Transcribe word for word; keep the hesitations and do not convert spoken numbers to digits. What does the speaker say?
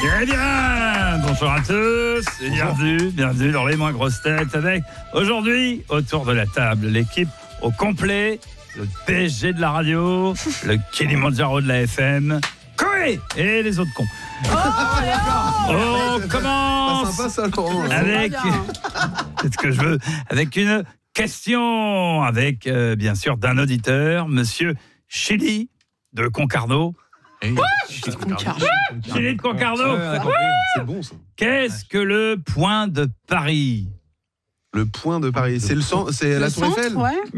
Eh bien, bonjour à tous, et bienvenue, bienvenue dans les moins grosses têtes avec aujourd'hui, autour de la table, l'équipe au complet, le P S G de la radio, le Kilimandjaro de la F M, Koé et les autres cons. Oh, On commence sympa, ça, Laurent. avec, c'est ce que je veux, avec une question, avec euh, bien sûr d'un auditeur, Monsieur Chili de Concarneau. Chili de Concarneau. C'est bon, ça. Qu'est-ce que le point de Paris? Le point de Paris, c'est le cent- c'est la Le Tour centre, Eiffel. ouais.